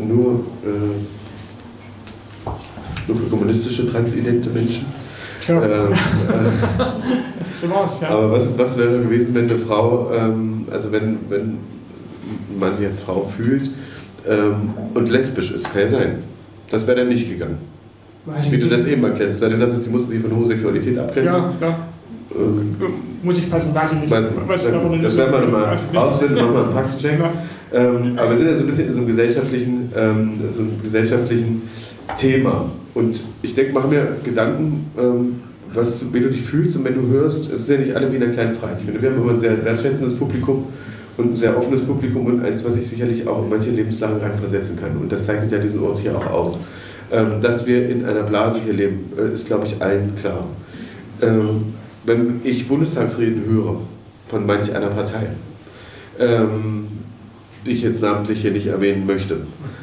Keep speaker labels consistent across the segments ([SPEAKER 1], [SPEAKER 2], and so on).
[SPEAKER 1] nur für kommunistische transidente Menschen.
[SPEAKER 2] Ja. So war's, ja.
[SPEAKER 1] Aber was wäre gewesen, wenn eine Frau, also wenn man sich als Frau fühlt und lesbisch ist, kann ja sein. Das wäre dann nicht gegangen. Wie du das eben erklärt hast, weil du gesagt hast, sie mussten sich von Homosexualität abgrenzen.
[SPEAKER 2] Ja, ja. Muss ich passen, weiß ich nicht.
[SPEAKER 1] Das werden wir nochmal rausfinden, machen wir einen Faktencheck.
[SPEAKER 2] Ja.
[SPEAKER 1] Aber wir sind ja so ein bisschen in so einem gesellschaftlichen Thema. Und ich denke, machen wir Gedanken, wie du dich fühlst und wenn du hörst, es ist ja nicht alle wie in einer kleinen Freiheit. Ich finde, wir haben immer ein sehr wertschätzendes Publikum und ein sehr offenes Publikum und eins, was sich sicherlich auch in manche Lebenslagen reinversetzen kann. Und das zeichnet ja diesen Ort hier auch aus. Dass wir in einer Blase hier leben, ist, glaube ich, allen klar. Wenn ich Bundestagsreden höre von manch einer Partei, die ich jetzt namentlich hier nicht erwähnen möchte,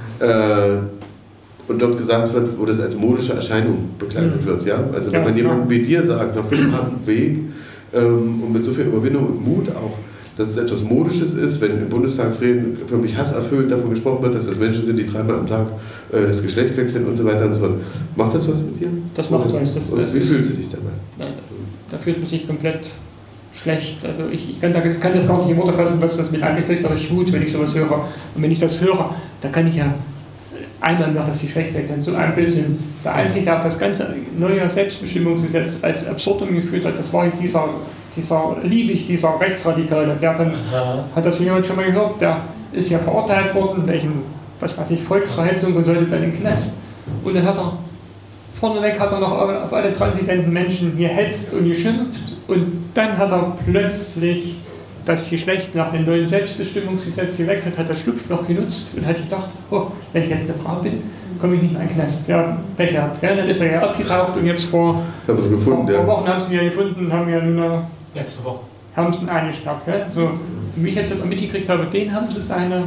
[SPEAKER 1] und dort gesagt wird, wo das als modische Erscheinung begleitet wird. Ja? Also wenn man jemandem wie dir sagt, nach so einem harten Weg und mit so viel Überwindung und Mut auch, dass es etwas Modisches ist, wenn in Bundestagsreden für mich hasserfüllt davon gesprochen wird, dass das Menschen sind, die 3-mal am Tag das Geschlecht wechseln und so weiter und so fort. Macht das was mit dir?
[SPEAKER 2] Das macht was.
[SPEAKER 1] Wie fühlst du dich dabei?
[SPEAKER 2] Da fühlt man sich komplett schlecht. Also ich kann das gar nicht in Worte fassen, was das mit angekriegt hat. Das ist gut, wenn ich sowas höre. Und wenn ich das höre, dann kann ich ja einmal mehr das Geschlecht dann so ein Blödsinn. Der Einzige, der das ganze neue Selbstbestimmungsgesetz als Absurdum geführt hat, das war dieser Liebig, dieser Rechtsradikale, der dann, hat das jemand schon mal gehört, der ist ja verurteilt worden, Volksverhetzung und sollte dann in den Knast. Und dann vorneweg hat er noch auf alle transidenten Menschen gehetzt und geschimpft und dann hat er plötzlich das Geschlecht nach dem neuen Selbstbestimmungsgesetz gewechselt, hat das Schlupfloch genutzt und hat gedacht, wenn ich jetzt eine Frau bin, komme ich nicht in einen Knast. Ja, Pech gehabt. Ja, dann ist er ja abgetaucht und jetzt vor Wochen haben sie ihn ja gefunden, haben ja letzte Woche haben sie ihn eingesperrt. Ja? So, wie ich jetzt mitgekriegt habe, den haben sie seinen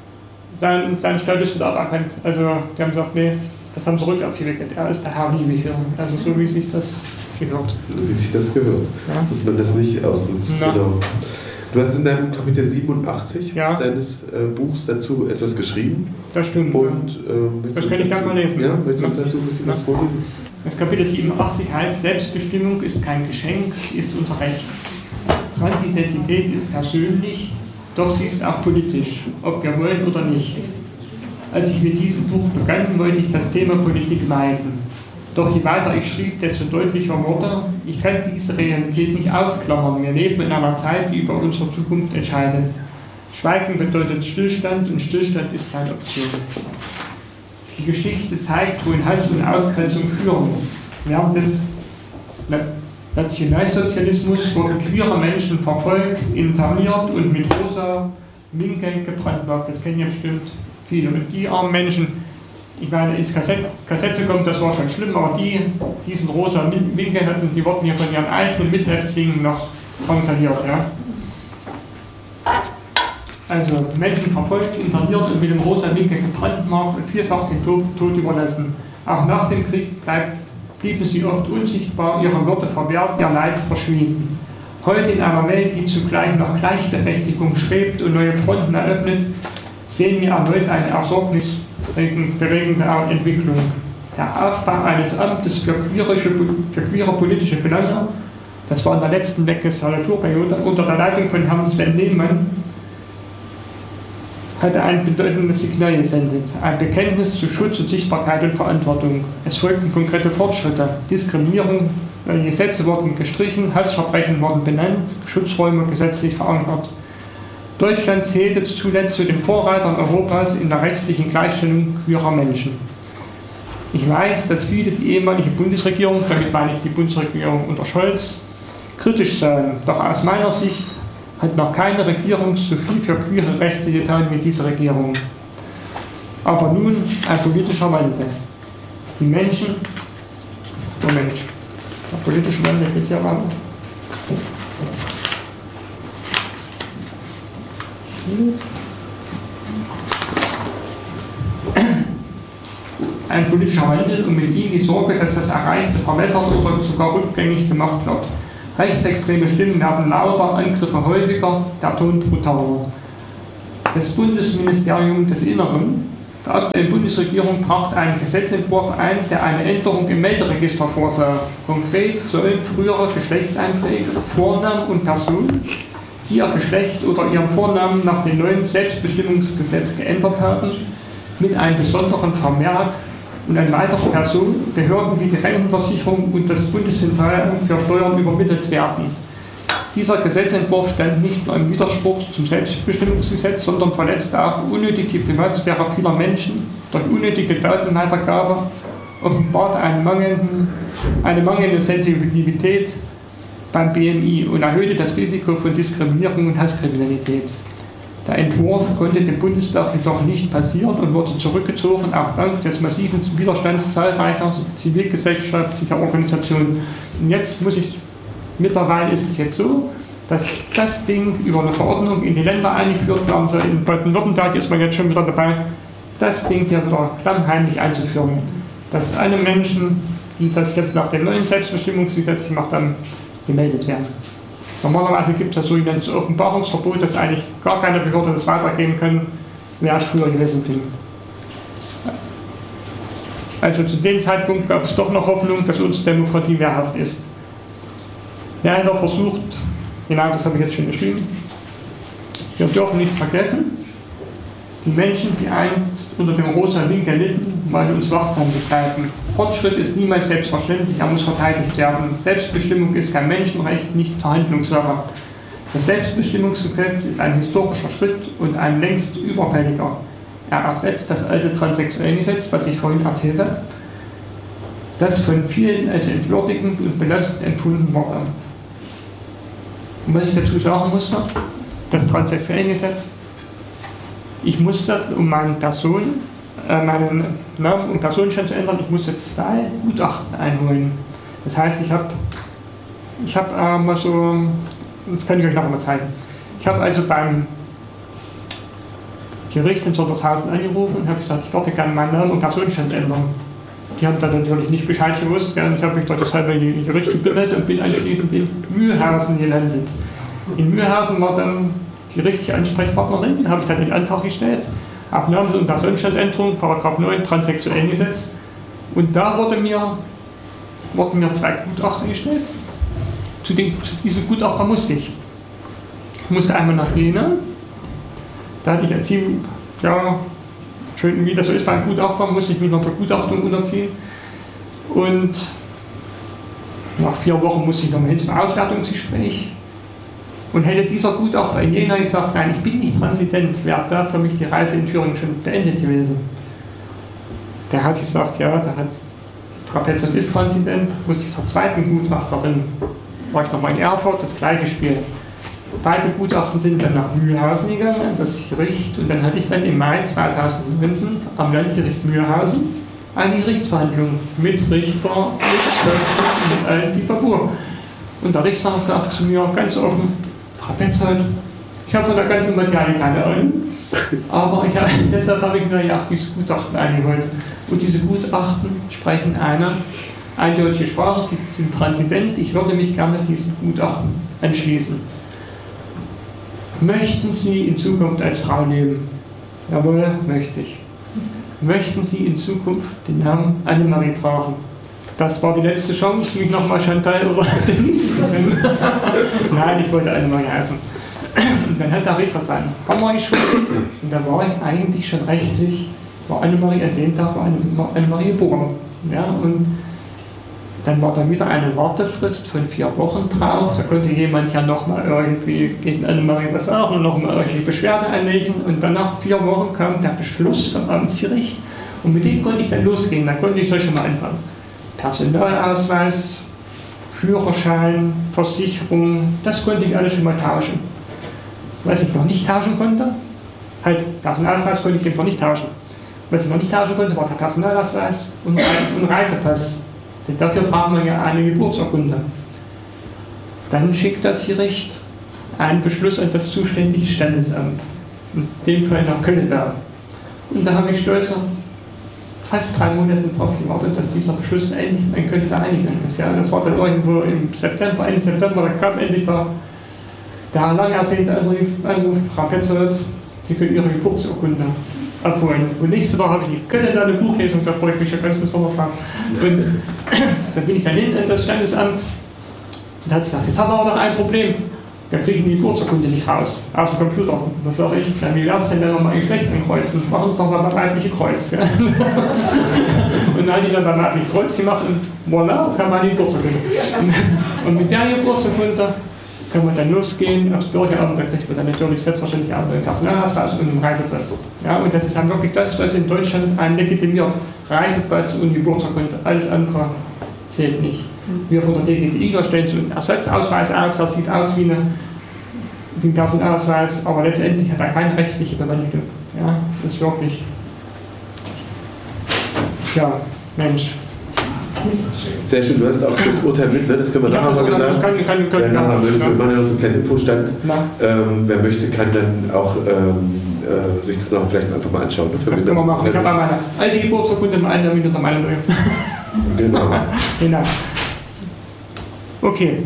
[SPEAKER 2] Status wieder aberkannt. Also die haben gesagt, nee, das haben sie rückabgewickelt. Er ist der Herr Liebig. Also so wie sich das gehört.
[SPEAKER 1] Wie sich das gehört. Ja? Dass man das nicht ausnutzt. Genau. Du hast in deinem Kapitel 87 deines Buchs dazu etwas geschrieben.
[SPEAKER 2] Das stimmt.
[SPEAKER 1] Und,
[SPEAKER 2] das kann ich gerne mal lesen.
[SPEAKER 1] Ja, willst du uns dazu ein bisschen was vorlesen?
[SPEAKER 2] Das Kapitel 87 heißt, Selbstbestimmung ist kein Geschenk, sie ist unser Recht. Transidentität ist persönlich, doch sie ist auch politisch, ob wir wollen oder nicht. Als ich mit diesem Buch begann, wollte ich das Thema Politik meiden. Doch je weiter ich schrieb, desto deutlicher wurde, ich kann diese Realität nicht ausklammern. Wir leben in einer Zeit, die über unsere Zukunft entscheidet. Schweigen bedeutet Stillstand und Stillstand ist keine Option. Die Geschichte zeigt, wohin Hass und Ausgrenzung führen. Während des Nationalsozialismus wurden queere Menschen verfolgt, interniert und mit rosa Minke gebrandmarkt. Das kennen ja bestimmt viele. Und die armen Menschen, ich meine, ins KZ zu kommen, das war schon schlimm, aber diesen rosa Minke hatten, die wurden ja von ihren eigenen Mithäftlingen noch drangsaliert. Ja? Also Menschen verfolgt, interniert und mit dem rosa Minke gebrandmarkt und vielfach den Tod überlassen. Auch nach dem Krieg blieben sie oft unsichtbar, ihre Würde verwehrt, ihr Leid verschwiegen. Heute in einer Welt, die zugleich nach Gleichberechtigung strebt und neue Fronten eröffnet, sehen wir erneut eine beregende Entwicklung. Der Aufbau eines Amtes für queere politische Belange, das war in der letzten Legislaturperiode unter der Leitung von Herrn Sven Lehmann, hatte ein bedeutendes Signal gesendet, ein Bekenntnis zu Schutz und Sichtbarkeit und Verantwortung. Es folgten konkrete Fortschritte, Diskriminierung, Gesetze wurden gestrichen, Hassverbrechen wurden benannt, Schutzräume gesetzlich verankert. Deutschland zählte zuletzt zu den Vorreitern Europas in der rechtlichen Gleichstellung queerer Menschen. Ich weiß, dass viele die ehemalige Bundesregierung, damit meine ich die Bundesregierung unter Scholz, kritisch sahen. Doch aus meiner Sicht hat noch keine Regierung so viel für queere Rechte getan wie diese Regierung. Aber nun ein politischer Wandel. Die Menschen, Moment, der politische Wandel geht ja ran. Ein politischer Wandel und mit ihm die Sorge, dass das Erreichte verwässert oder sogar rückgängig gemacht wird. Rechtsextreme Stimmen werden lauter, Angriffe häufiger, der Ton brutaler. Das Bundesministerium des Inneren Die aktuelle Bundesregierung brachte einen Gesetzentwurf ein, der eine Änderung im Melderegister vorsah. Konkret sollen frühere Geschlechtseinträge, Vornamen und Personen, die ihr Geschlecht oder ihren Vornamen nach dem neuen Selbstbestimmungsgesetz geändert haben, mit einem besonderen Vermerk und eine weitere Person, Behörden wie die Rentenversicherung und das Bundeszentralamt für Steuern übermittelt werden. Dieser Gesetzentwurf stand nicht nur im Widerspruch zum Selbstbestimmungsgesetz, sondern verletzte auch unnötig die Privatsphäre vieler Menschen durch unnötige Datenweitergabe, offenbart eine mangelnde Sensibilität beim BMI und erhöhte das Risiko von Diskriminierung und Hasskriminalität. Der Entwurf konnte dem Bundestag jedoch nicht passieren und wurde zurückgezogen, auch dank des massiven Widerstands zahlreicher zivilgesellschaftlicher Organisationen. Und mittlerweile ist es jetzt so, dass das Ding über eine Verordnung in die Länder eingeführt werden soll. In Baden-Württemberg ist man jetzt schon wieder dabei, das Ding hier wieder klammheimlich einzuführen. Dass alle Menschen, die das jetzt nach dem neuen Selbstbestimmungsgesetz gemacht haben, gemeldet werden. Normalerweise gibt es ja sogenanntes Offenbarungsverbot, dass eigentlich gar keine Behörde das weitergeben kann, wer es früher gewesen bin. Also zu dem Zeitpunkt gab es doch noch Hoffnung, dass unsere Demokratie wehrhaft ist. Leider versucht, genau das habe ich jetzt schon geschrieben, wir dürfen nicht vergessen, die Menschen, die einst unter dem rosa Link erlitten, wollen uns wachsam begleiten. Fortschritt ist niemals selbstverständlich, er muss verteidigt werden. Selbstbestimmung ist kein Menschenrecht, nicht Verhandlungssache. Das Selbstbestimmungsgesetz ist ein historischer Schritt und ein längst überfälliger. Er ersetzt das alte Transsexuellengesetz, was ich vorhin erzählte, das von vielen als entwürdigend und belastend empfunden wurde. Und was ich dazu sagen musste, das Transsexuellengesetz, ich musste, um meinen Namen und Personenstand zu ändern, ich musste 2 Gutachten einholen. Das heißt, ich habe mal so, das kann ich euch nachher mal zeigen. Ich habe also beim Gericht in Sondershausen angerufen und habe gesagt, ich würde gerne meinen Namen und Personenstand ändern. Die haben dann natürlich nicht Bescheid gewusst, und ich habe mich dort deshalb in die Gerichte gemeldet und bin anschließend in Mühlhausen gelandet. In Mühlhausen war dann die richtige Ansprechpartnerin, habe ich dann den Antrag gestellt, auf Namens- und Personenstandsänderung, Paragraph 9, Transsexuellengesetz. Und da wurden mir 2 Gutachten gestellt. Zu diesem Gutachter musste ich. Ich musste einmal nach Jena, da hatte ich ein Team, ja, schön wie das so ist beim Gutachter, musste ich mich noch Begutachtung unterziehen. Und nach 4 Wochen musste ich noch mal hin zum Auswertungsgespräch. Und hätte dieser Gutachter in Jena gesagt, nein, ich bin nicht transident, wäre da für mich die Reise in Thüringen schon beendet gewesen. Der hat gesagt, ja, Frau Petzold ist transident, musste ich zur zweiten Gutachterin, war ich nochmal in Erfurt, das gleiche Spiel. Beide Gutachten sind dann nach Mühlhausen gegangen, das Gericht, und dann hatte ich dann im Mai 2019 am Landgericht Mühlhausen eine Gerichtsverhandlung mit Richter, mit Schöpfen, mit allen Pipapo. Und der Richter sagt zu mir ganz offen, Frau Petzold, ich habe von der ganzen Materie keine Ahnung, aber deshalb habe ich mir ja auch diese Gutachten eingeholt. Und diese Gutachten sprechen eine eindeutige Sprache, sie sind transident, ich würde mich gerne diesen Gutachten anschließen. Möchten Sie in Zukunft als Frau leben? Jawohl, möchte ich. Möchten Sie in Zukunft den Namen Annemarie tragen? Das war die letzte Chance, mich nochmal Chantal oder Denise zu nennen. Nein, ich wollte Annemarie heißen. Und dann hat der Richter seinen Hammer geschwungen und da war ich eigentlich schon rechtlich, war Annemarie an dem Tag, war Annemarie geboren. Ja, und dann war da wieder eine Wartefrist von 4 Wochen drauf. Da konnte jemand ja nochmal irgendwie gegen Annemarie was sagen und nochmal irgendwie Beschwerde einlegen. Und dann nach 4 Wochen kam der Beschluss vom Amtsgericht und mit dem konnte ich dann losgehen. Dann konnte ich schon mal anfangen. Personalausweis, Führerschein, Versicherung, das konnte ich alles schon mal tauschen. Was ich noch nicht tauschen konnte, Personalausweis konnte ich noch nicht tauschen. Was ich noch nicht tauschen konnte, war der Personalausweis und Reisepass. Denn dafür braucht man ja eine Geburtsurkunde. Dann schickt das Gericht einen Beschluss an das zuständige Standesamt. In dem Fall nach Köln-Berg. Und da habe ich stolze fast 3 Monate darauf gewartet, dass dieser Beschluss endlich in Köln-Berg eingegangen ist. Ja, das war dann irgendwo im September, Ende September, da kam endlich der lang ersehnte Anruf, Frau Petzold, Sie können Ihre Geburtsurkunde abholen. Und nächste Woche habe ich die Köln eine Buchlesung, da freue ich mich ja ganz besonders drauf. Und da bin ich dann hin in das Standesamt und hat gesagt, jetzt haben wir aber noch ein Problem. Wir kriegen die Geburtsurkunde nicht raus, aus dem Computer. Das sage ich, dann wie wäre es denn, wenn wir mal ein Geschlecht ankreuzen? Machen Sie doch mal beim weiblichen Kreuz. Ja? Und dann haben die dann beim weiblichen Kreuz gemacht und voilà, kann man die Geburtsurkunde. Und mit der Geburtsurkunde können wir dann losgehen aufs Bürgeramt, da kriegt man dann natürlich selbstverständlich auch einen Personalausweis und einen Reisepass. Ja, und das ist dann wirklich das, was in Deutschland einen legitimiert. Reisepass und Geburtsurkunde, alles andere zählt nicht. Wir von der DGTI stellen so einen Ersatzausweis aus, der sieht aus wie ein Personalausweis, aber letztendlich hat er keine rechtliche Bewandtnis. Ja, das ist wirklich, ja, Mensch.
[SPEAKER 1] Sehr schön, du hast auch das Urteil mit, ne? Das können wir nachher mal gesagt. Wir machen ja noch so einen kleinen Infostand. Wer möchte, kann dann auch sich das noch vielleicht einfach mal anschauen.
[SPEAKER 2] Können wir machen. Ich habe auch meine alte Geburtsurkunde im einen und meine neue.
[SPEAKER 1] Genau.
[SPEAKER 2] Genau. Okay.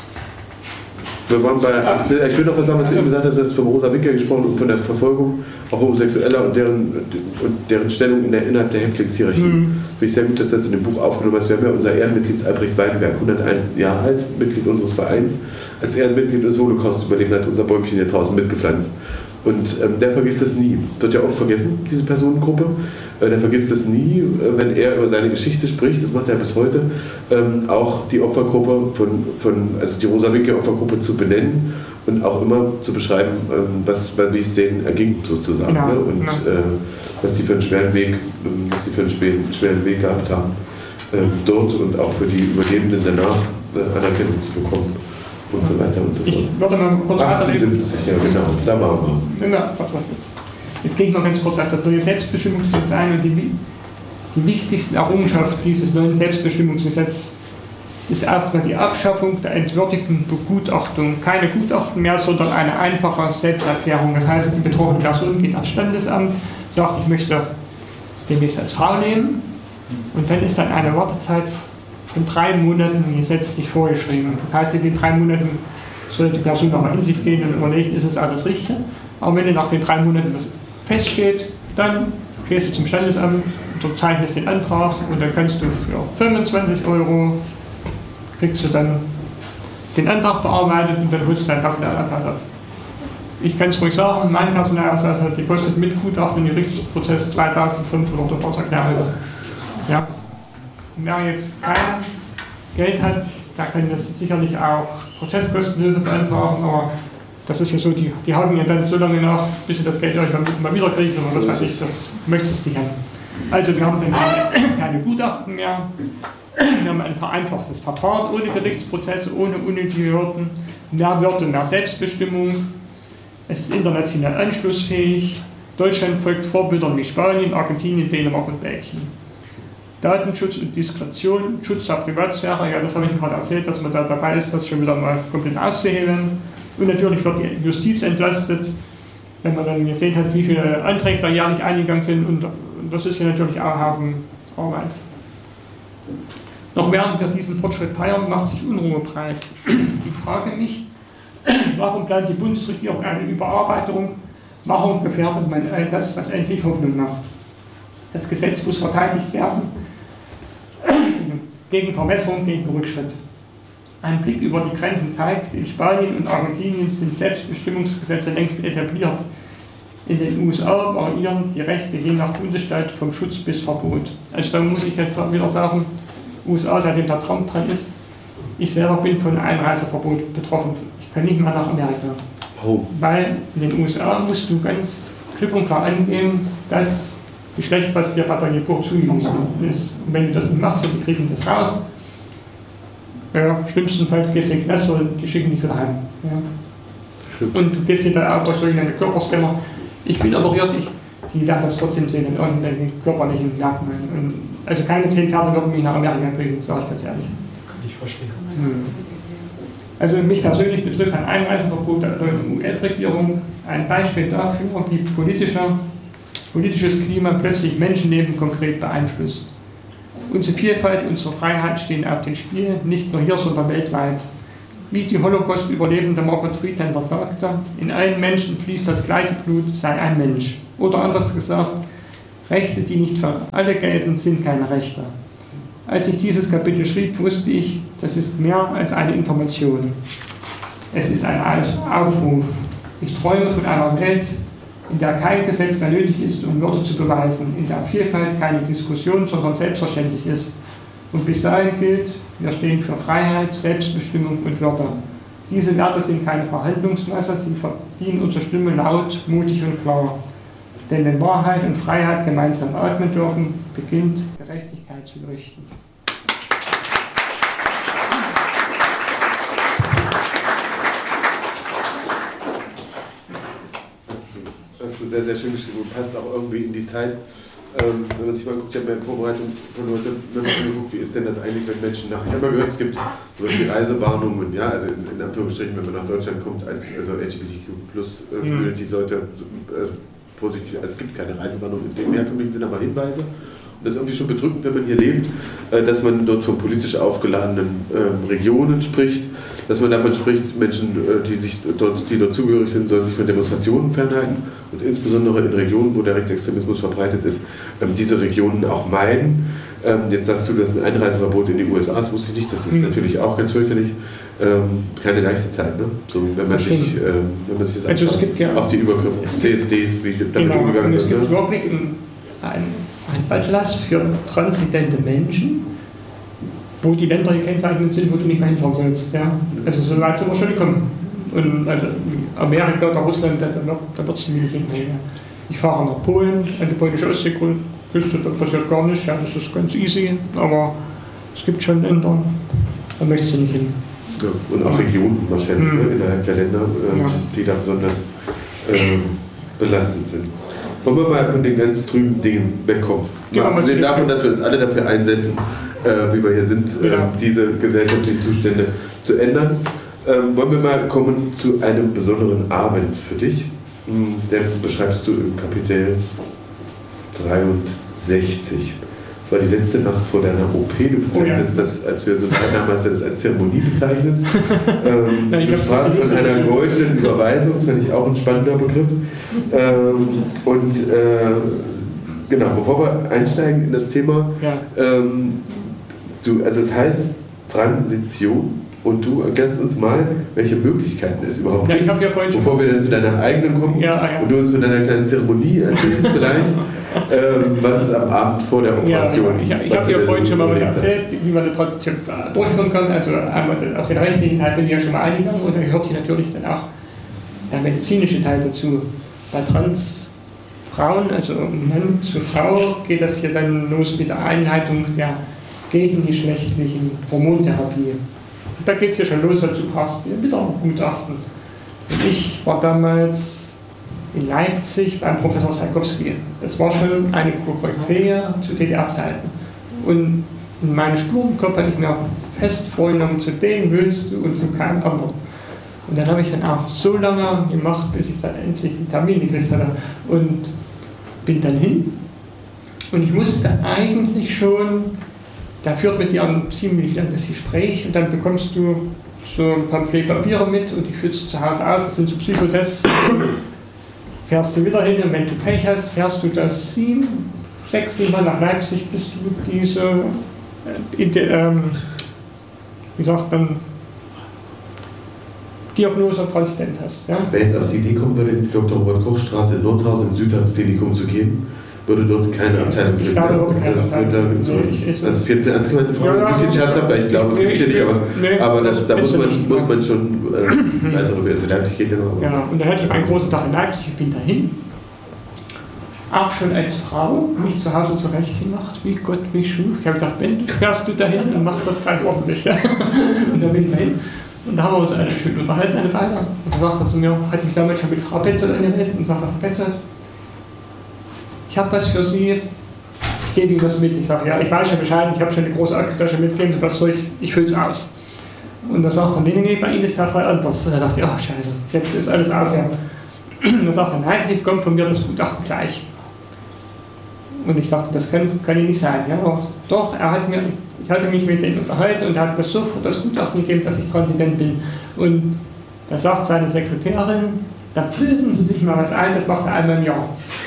[SPEAKER 1] Wir waren bei 18. Ich will noch was sagen, was du eben gesagt hast, du hast von Rosa Winkel gesprochen und von der Verfolgung auch Homosexueller und deren Stellung innerhalb der Häftlingshierarchie. Finde ich sehr gut, dass das in dem Buch aufgenommen ist. Wir haben ja unser Ehrenmitglied Albrecht Weinberg, 101 Jahre alt, Mitglied unseres Vereins, als Ehrenmitglied des Holocaust-Überlebenden hat unser Bäumchen hier draußen mitgepflanzt. Und der vergisst das nie. Wird ja oft vergessen, diese Personengruppe. Der vergisst das nie, wenn er über seine Geschichte spricht, das macht er bis heute, auch die Opfergruppe also die Rosa Winkel Opfergruppe zu benennen und auch immer zu beschreiben, wie es denen erging sozusagen. Genau, ne? Und genau. Was die für einen schweren Weg gehabt haben, dort und auch für die Überlebenden danach Anerkennung zu bekommen. Und so weiter und so fort.
[SPEAKER 2] Ich würde mal kurz weiterlesen.
[SPEAKER 1] Ja, genau, da waren wir.
[SPEAKER 2] Ja, jetzt gehe ich mal ganz kurz auf das neue Selbstbestimmungsgesetz ein und die wichtigsten Errungenschaften dieses neuen Selbstbestimmungsgesetzes ist erstmal die Abschaffung der entwürdigten Begutachtung. Keine Gutachten mehr, sondern eine einfache Selbsterklärung. Das heißt, die betroffene Person geht aufs Standesamt, sagt, ich möchte demnächst als Frau nehmen und dann ist dann eine Wartezeit von 3 Monaten gesetzlich vorgeschrieben. Das heißt, in den 3 Monaten soll die Person nochmal in sich gehen und überlegen, ist es alles richtig. Aber wenn du nach den 3 Monaten feststeht, dann gehst du zum Standesamt, unterzeichnest den Antrag und dann kannst du für 25 € kriegst du dann den Antrag bearbeitet und dann holst du deinen Personalausweis ab. Ich kann es ruhig sagen, mein Personalausweis hat die kostet mit Gutachten im Gerichtsprozess 2.500 € erklärt. Ja. Wer jetzt kein Geld hat, der kann das sicherlich auch Prozesskostenhilfe beantragen, aber das ist ja so, die haken ja dann so lange nach, bis sie das Geld irgendwann mal wieder kriegen, oder was weiß ich, das möchtest du nicht haben. Also wir haben dann keine Gutachten mehr, wir haben ein vereinfachtes Verfahren ohne Gerichtsprozesse, ohne unnötige Hürden, mehr Würde, mehr Selbstbestimmung, es ist international anschlussfähig, Deutschland folgt Vorbildern wie Spanien, Argentinien, Dänemark und Belgien. Datenschutz und Diskretion, Schutz der Privatsphäre, ja, das habe ich gerade erzählt, dass man da dabei ist, das schon wieder mal komplett auszuhebeln. Und natürlich wird die Justiz entlastet, wenn man dann gesehen hat, wie viele Anträge da jährlich eingegangen sind. Und das ist ja natürlich auch ein Haufen Arbeit. Noch während wir diesen Fortschritt feiern, macht sich Unruhe breit. Ich frage mich, warum plant die Bundesregierung eine Überarbeitung? Warum gefährdet man all das, was endlich Hoffnung macht? Das Gesetz muss verteidigt werden gegen Verwässerung, gegen Rückschritt. Ein Blick über die Grenzen zeigt, in Spanien und Argentinien sind Selbstbestimmungsgesetze längst etabliert. In den USA variieren die Rechte je nach Bundesstaat vom Schutz bis Verbot. Also da muss ich jetzt wieder sagen, USA, seitdem der Trump dran ist, ich selber bin von Einreiseverbot betroffen. Ich kann nicht mehr nach Amerika.
[SPEAKER 1] Oh. Weil
[SPEAKER 2] in den USA musst du ganz klipp und klar angeben, dass Geschlecht, was dir bei der Geburt zugewiesen ist. Und wenn du das nicht machst, die kriegen das raus. Ja, schlimmstenfalls gehst du in den Knast und die schicken dich wieder heim. Ja. Und du gehst hinterher auch durch solche Körperscanner. Ich bin operiert, die werden das trotzdem sehen in irgendwelchen körperlichen Merkmalen. Also keine 10 Pferde würden mich nach Amerika kriegen, sage ich ganz ehrlich.
[SPEAKER 3] Kann ich verstehen.
[SPEAKER 2] Also mich persönlich betrifft ein Einreiseverbot der US-Regierung ein Beispiel dafür, wie politisches Klima plötzlich Menschenleben konkret beeinflusst. Unsere Vielfalt, unsere Freiheit stehen auf dem Spiel, nicht nur hier, sondern weltweit. Wie die Holocaust-Überlebende Margaret Friedlander sagte, in allen Menschen fließt das gleiche Blut, sei ein Mensch. Oder anders gesagt, Rechte, die nicht für alle gelten, sind keine Rechte. Als ich dieses Kapitel schrieb, wusste ich, das ist mehr als eine Information. Es ist ein Aufruf. Ich träume von einer Welt, in der kein Gesetz mehr nötig ist, um Würde zu beweisen, in der Vielfalt keine Diskussion, sondern selbstverständlich ist. Und bis dahin gilt, wir stehen für Freiheit, Selbstbestimmung und Würde. Diese Werte sind keine Verhandlungsmasse, sie verdienen unsere Stimme laut, mutig und klar. Denn wenn Wahrheit und Freiheit gemeinsam atmen dürfen, beginnt Gerechtigkeit zu leuchten.
[SPEAKER 1] Hast du sehr, sehr schön geschrieben und passt auch irgendwie in die Zeit. Wenn man sich mal guckt, ich habe mir in Vorbereitung von heute geguckt, wie ist denn das eigentlich, wenn Menschen nach, ich habe mal gehört, es gibt zum Beispiel Reisewarnungen, ja, also in Anführungsstrichen, wenn man nach Deutschland kommt, als LGBTQ+-Community sollte, also vorsichtig, also es gibt keine Reisewarnung in dem herkömmlichen Sinne, aber Hinweise. Und das ist irgendwie schon bedrückend, wenn man hier lebt, dass man dort von politisch aufgeladenen Regionen spricht, dass man davon spricht, Menschen, die dort zugehörig sind, sollen sich von Demonstrationen fernhalten und insbesondere in Regionen, wo der Rechtsextremismus verbreitet ist, diese Regionen auch meiden. Jetzt sagst du, das ist ein Einreiseverbot in die USA, das wusste ich nicht, das ist natürlich auch ganz fürchterlich. Keine leichte Zeit, ne? So, wenn man sich das anschaut,
[SPEAKER 2] es gibt ja
[SPEAKER 1] auch die Übergriffe auf CSDs, wie damit umgegangen
[SPEAKER 2] wird. Es gibt
[SPEAKER 1] ne?
[SPEAKER 2] wirklich ein Atlas für transidente Menschen, wo die Länder gekennzeichnet sind, wo du nicht mehr hinfahren sollst. Ja? Also so weit sind wir schon gekommen. Und also Amerika oder Russland, da wird es nämlich nicht mehr. Ich fahre nach Polen, an die polnische Ostseeküste, da passiert gar nichts, ja, das ist ganz easy, aber es gibt schon Länder, da möchtest du nicht hin.
[SPEAKER 1] Ja, und auch Regionen wahrscheinlich innerhalb der Länder, die da besonders belastend sind. Wollen wir mal von den ganz trüben Dingen wegkommen? Ja, abgesehen davon, dass wir uns alle dafür einsetzen, wie wir hier sind, diese gesellschaftlichen Zustände zu ändern, wollen wir mal kommen zu einem besonderen Abend für dich. Den beschreibst du im Kapitel 63. Das war die letzte Nacht vor deiner OP. Du bezeichnest das, als wir so damals das als Zeremonie bezeichnet. Du sprachst von einer goldenen Überweisung, das fand ich auch ein spannender Begriff. Genau, bevor wir einsteigen in das Thema, also es heißt Transition. Und du erklärst uns mal, welche Möglichkeiten es überhaupt gibt, bevor wir dann zu deiner eigenen kommen und du uns zu deiner kleinen Zeremonie erzählst vielleicht, was am Abend vor der Operation.
[SPEAKER 2] Ich habe ja vorhin schon mal was erzählt, wie man eine Transition durchführen kann. Also einmal auf den rechtlichen Teil bin ich ja schon mal eingegangen und da gehört hier natürlich dann auch der medizinische Teil dazu. Bei Transfrauen, also Mann zu Frau, geht das hier dann los mit der Einleitung der gegengeschlechtlichen Hormontherapie. Da geht es ja schon los, dazu brauchst du wieder ein Gutachten. Und ich war damals in Leipzig beim Professor Salkowski. Das war schon eine Koryphäe zu DDR-Zeiten. Und in meinem Sturmkopf hatte ich mir fest vorgenommen, zu dem willst du und zu keinem anderen. Und dann habe ich dann auch so lange gemacht, bis ich dann endlich einen Termin gekriegt hatte. Und bin dann hin. Und ich wusste eigentlich schon, da führt mit dir ein ziemlich langes Gespräch und dann bekommst du so ein Pamphlet Papiere mit und die führst du zu Hause aus, das sind so Psychotests. Fährst du wieder hin und wenn du Pech hast, fährst du das 6, 7 Mal nach Leipzig, bis du diese, wie sagt man, Diagnose transident hast. Ja?
[SPEAKER 1] Wer jetzt auf die Idee kommen würde, in die Dr. Robert-Koch-Straße in Nordhausen im Südarztklinikum zu gehen, würde dort keine Abteilung geben. Das ist jetzt eine ernst gemeinte Frage, ein bisschen scherzhaft, weil ich glaube, es gibt es hier nicht, aber da muss man schon weitere, also Leipzig geht ja noch.
[SPEAKER 2] Ja, und dann hatte ich einen großen Tag in Leipzig, ich bin dahin, auch schon als Frau, mich zu Hause zurecht gemacht, wie Gott mich schuf. Ich habe gedacht, wenn fährst du dahin und machst das gleich ordentlich. Und dann bin ich dahin. Und da haben wir uns eine schön unterhalten, eine Weile. Und dann sagt er zu mir, hat mich damals schon mit Frau Petzold angemeldet und sagt, Frau Petzold, ich habe was für Sie, ich gebe Ihnen was mit. Ich sage, ja, ich weiß schon Bescheid, ich habe schon eine große Aktentasche mitgegeben, so was soll ich fülle es aus. Und dann sagt er, nee, bei Ihnen ist der Fall anders. Und dann dachte ich, oh scheiße, jetzt ist alles aus. Ja. Und dann sagt er, nein, Sie bekommen von mir das Gutachten gleich. Und ich dachte, das kann nicht sein. Ja, aber doch, ich hatte mich mit denen unterhalten und er hat mir sofort das Gutachten gegeben, dass ich transident bin. Und da sagt seine Sekretärin, da bilden Sie sich mal was ein, das macht er einmal im Jahr.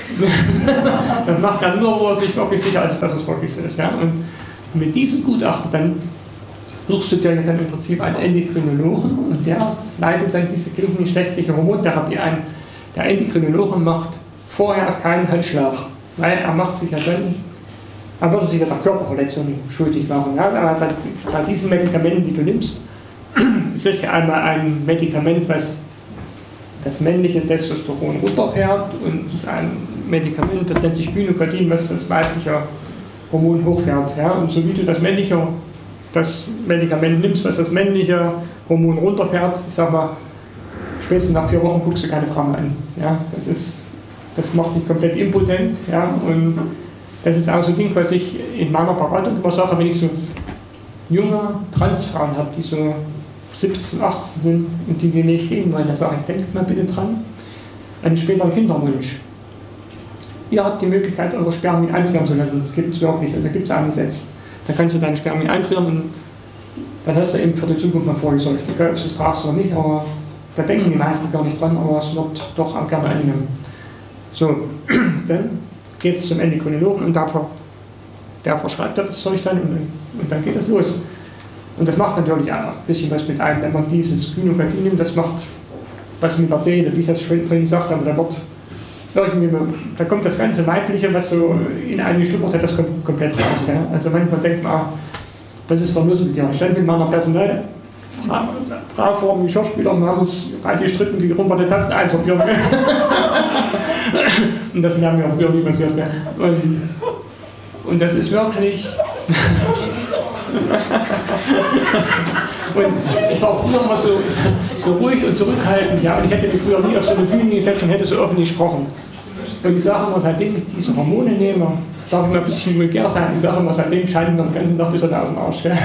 [SPEAKER 2] Das macht er nur, wo er sich wirklich sicher ist, dass es wirklich so ist. Ja? Und mit diesem Gutachten dann suchst du dir dann im Prinzip einen Endokrinologen und der leitet dann diese geschlechtliche Hormontherapie ein. Der Endokrinologe macht vorher keinen Handschlag, weil er macht sich ja dann, er würde sich ja der Körperverletzung schuldig machen. Ja? Aber bei diesen Medikamenten, die du nimmst, ist es ja einmal ein Medikament, was das männliche Testosteron runterfährt, und es ist ein Medikament, das nennt sich Gynokodin, was das weibliche Hormon hochfährt. Ja? Und so wie du das Medikament nimmst, was das männliche Hormon runterfährt, ich sag mal, spätestens nach 4 Wochen guckst du keine Frau mehr an. Ja? Das macht dich komplett impotent. Ja? Und das ist auch so ein Ding, was ich in meiner Beratung immer sage, wenn ich so junge Transfrauen habe, die so 17, 18 sind und die nicht gehen wollen, da sage ich, denkt mal bitte dran, einen späteren Kinderwunsch. Ihr habt die Möglichkeit, eure Spermien einfrieren zu lassen, das gibt es wirklich, und da gibt es ein Gesetz. Da kannst du deine Spermien einfrieren und dann hast du eben für die Zukunft mal vorgesorgt. Egal, ob du das brauchst oder nicht, aber da denken die meisten gar nicht dran, aber es wird doch auch gerne angenommen. So, dann geht es zum Endokrinologen und der verschreibt das Zeug dann und dann geht es los. Und das macht natürlich auch ein bisschen was mit einem, wenn man dieses Gynokodin nimmt, das macht was mit der Seele, wie ich das vorhin gesagt habe, da kommt das ganze Weibliche, was so in einen geschlummert hat, das kommt komplett raus. Ja? Also manchmal denkt man, was ist da los mit dir? Ich stand mit meiner Personalfrau vor dem Geschirrspüler und haben uns beide gestritten, wie rum wir die Tasten einsortieren. Und das haben wir auch früher nie passiert. Ja? Und das ist wirklich... Und ich war früher immer so ruhig und zurückhaltend, ja, und ich hätte mich früher nie auf so eine Bühne gesetzt und hätte so offen gesprochen. Und ich sage immer, seitdem ich diese Hormone nehme, sage ich mal ein bisschen vulgär sein, ich sage immer, seitdem scheint mir den ganzen Tag die Sonne aus dem Arsch. Ja.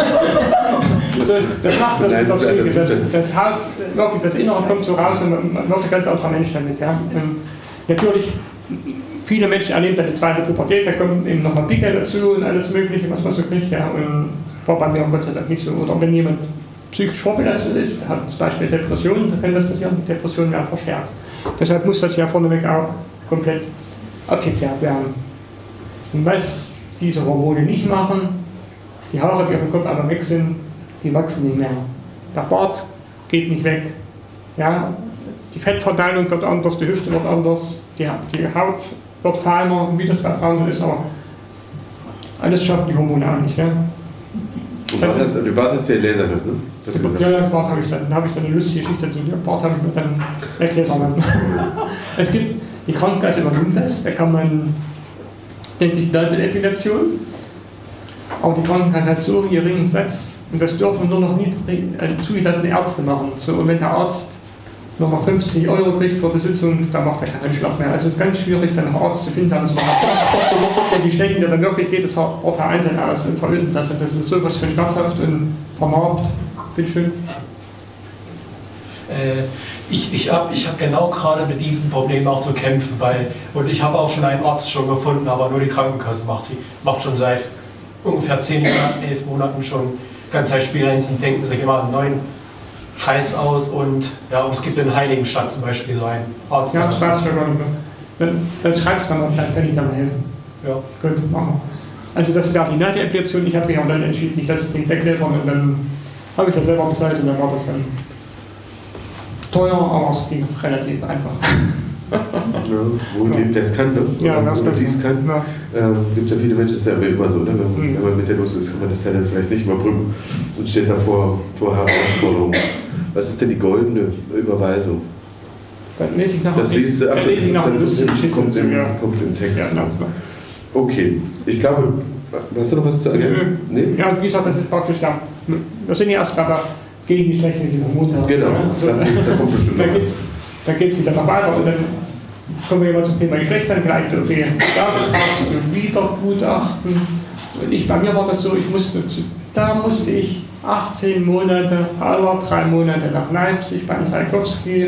[SPEAKER 2] Das macht das mit der Psyche, das Haut, wirklich, das Innere kommt so raus und man wird ein ganz anderer Mensch damit. Ja. Und natürlich, viele Menschen erleben dann die zweite Pubertät, da kommt eben nochmal Pickel dazu und alles Mögliche, was man so kriegt. Ja. Und war bei mir Gott sei Dank nicht so. Oder wenn jemand psychisch vorbelastet ist, hat zum Beispiel Depressionen, dann kann das passieren, die Depressionen werden verstärkt. Deshalb muss das ja vorneweg auch komplett abgeklärt werden. Und was diese Hormone nicht machen, die Haare, die auf dem Kopf aber weg sind, die wachsen nicht mehr. Der Bart geht nicht weg. Ja? Die Fettverteilung wird anders, die Hüfte wird anders, die Haut wird feiner, wie das bei Frauen ist, aber alles schaffen die Hormone auch nicht. Ja?
[SPEAKER 1] Du Bart hast ja lasern lassen, ne?
[SPEAKER 2] Ja, Bart habe ich dann eine lustige Geschichte dazu. Den Bart habe ich mir dann weglasern lassen. Es gibt die Krankenkasse übernimmt das, da kann man, nennt sich Nadelepilation, aber die Krankenkasse hat so einen geringen Satz und das dürfen nur noch zugelassene Ärzte machen. So, und wenn der Arzt nochmal 50 € kriegt für die Sitzung, dann macht er keinen Anschlag mehr. Also es ist ganz schwierig, dann einen Arzt zu finden, der das macht. Die stechen dir dann wirklich jedes Ort einzeln aus und verhüten das. Und das ist sowas von schmerzhaft und vernarbt. Bitte schön.
[SPEAKER 3] Ich hab genau gerade mit diesem Problem auch zu kämpfen, und ich habe auch schon einen Arzt schon gefunden, aber nur die Krankenkasse macht schon seit ungefähr 10 Monaten, 11 Monaten schon Ganzzeitspielgrenzen, denken sich immer einen neuen Scheiß aus und es gibt in Heiligenstadt zum Beispiel so einen Arzt.
[SPEAKER 2] Ja, das sagst du ja gar nicht. Dann schreibst du dann, dann kann ich dir mal helfen. Ja, gut, machen wir. Also das wäre die Nadelepilation, ich habe mich auch dann entschieden, nicht, dass ich den weglasern und dann habe ich das selber bezahlt und dann war das dann teuer, aber es ging relativ einfach.
[SPEAKER 1] Ja, wo das kann, ne?
[SPEAKER 2] Ja,
[SPEAKER 1] wo dies kann. Ja. Gibt ja viele Menschen, das ist ja immer so, ne? Wenn man mit der Los ist, kann man das ja dann vielleicht nicht überbrücken und steht da vor Herausforderungen. Was ist denn die goldene Überweisung?
[SPEAKER 2] Dann lese ich nachher.
[SPEAKER 1] Das liest du, kommt im Text. Ja, okay, ich glaube, hast du noch was zu ergänzen? Nee?
[SPEAKER 2] Ja, wie gesagt, das ist praktisch da. Wir sind ja erst bei der gegengeschlechtlichen Hormone.
[SPEAKER 1] Genau, also, da kommt bestimmt noch was.
[SPEAKER 2] Da geht es wieder noch weiter und dann kommen wir immer zum Thema Geschlechtsangleichung. Okay, da brauchst du wieder Gutachten. Und bei mir war das so, da musste ich 18 Monate, alle 3 Monate nach Leipzig beim Tschaikowski.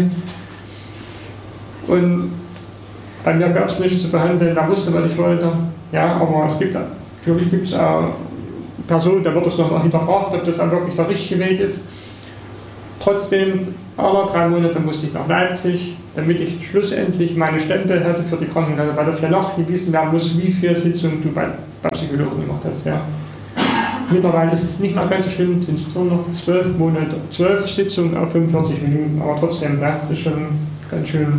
[SPEAKER 2] Und bei mir gab es nichts zu behandeln, da wusste, was ich wollte. Ja, aber natürlich gibt es auch Personen, da wird es nochmal hinterfragt, ob das dann wirklich der richtige Weg ist. trotzdem, alle 3 Monate musste ich nach Leipzig, damit ich schlussendlich meine Stempel hatte für die Krankenkasse, weil das ja nachgewiesen werden muss, wie viele Sitzungen du bei Psychologen gemacht hast. Ja. Mittlerweile ist es nicht mehr ganz so schlimm, sind es nur noch 12 Sitzungen auf 45 Minuten, aber trotzdem, das ist schon ganz schön.